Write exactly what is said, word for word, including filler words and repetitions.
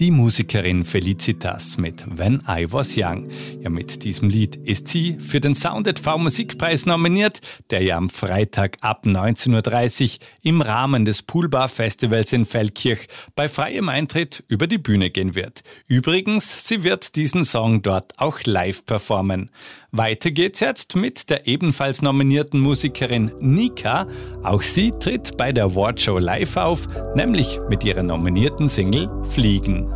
die Musikerin Felicitas mit When I Was Young. Ja, mit diesem Lied ist sie für den Sound at V Musikpreis nominiert, der ja am Freitag ab neunzehn Uhr dreißig im Rahmen des Poolbar Festivals in Feldkirch bei freiem Eintritt über die Bühne gehen wird. Übrigens, sie wird diesen Song dort auch live performen. Weiter geht's jetzt mit der ebenfalls nominierten Musikerin Nika. Auch sie tritt bei der Awardshow live auf, nämlich mit ihrer nominierten Single Fliegen.